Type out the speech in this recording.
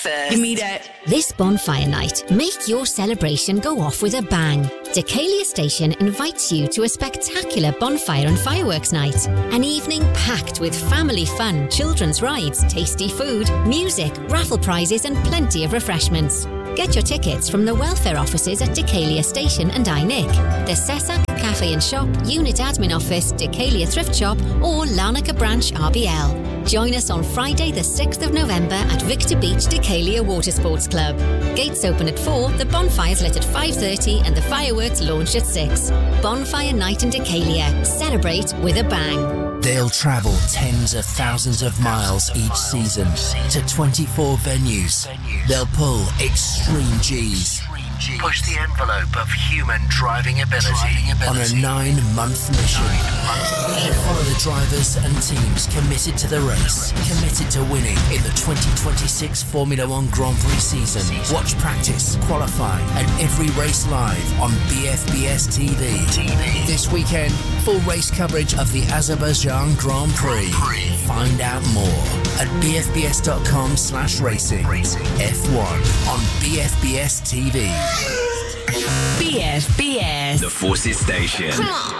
Give me that. This bonfire night, make your celebration go off with a bang. Decalia Station invites you to a spectacular bonfire and fireworks night. An evening packed with family fun, children's rides, tasty food, music, raffle prizes and plenty of refreshments. Get your tickets from the welfare offices at Decalia Station and iNick, the Cessac Cafe and Shop, Unit Admin Office, Decalia Thrift Shop or Larnaca Branch RBL. Join us on Friday the 6th of November at Victor Beach Decalia Water Sports Club. Gates open at 4, the bonfires lit at 5:30 and the fireworks launched at 6. Bonfire night in Decalia. Celebrate with a bang. They'll travel tens of thousands of miles each season to 24 venues. They'll pull extreme Gs. Push the envelope of human driving ability on a 9-month mission. Follow the drivers and teams committed to the race, committed to winning in the 2026 Formula One Grand Prix season. Watch practice, qualify, and every race live on BFBS TV. This weekend, full race coverage of the Azerbaijan Grand Prix. Find out more at bfbs.com/racing. F1 on BFBS TV. BFBS. The Forces Station. Come on.